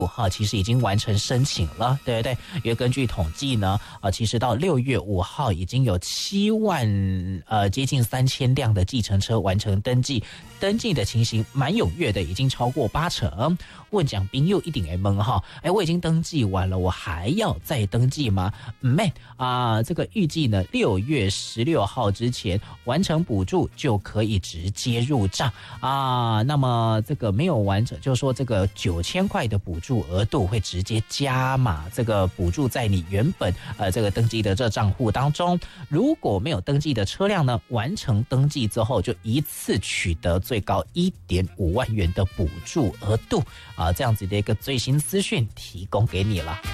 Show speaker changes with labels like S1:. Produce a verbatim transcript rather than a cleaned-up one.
S1: 五号其实已经完成申请了，对不对？因为根据统计呢，呃，其实到六月五号已经有七万呃接近三千辆的计程车完成登记，登记的情形蛮踊跃的，已经超过八成。问讲兵又一定会懵哈，哎，我已经登记完了，我还要再登记吗？没啊，这个预计呢，六月十六号之前完成补助就可以直接入账啊。那么这个没有完成，就是说这个九千块的补助额度会直接加码，这个补助在你原本呃这个登记的这账户当中。如果没有登记的车辆呢，完成登记之后就一次取得最高 一点五万元的补助额度啊，这样子的一个最新资讯提供给你了。